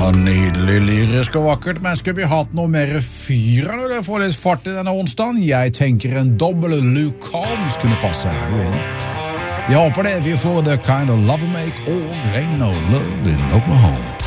Nydelig, lyrisk og vakkert, men skal vi hatt noe mer fyr når det får litt fart i denne onsdagen? Jeg tenker en dobbel Luke Combs kunne passe, er du enig? Jeg håper det vi får The Kind of Love We Make og Ain't No Love in Oklahoma.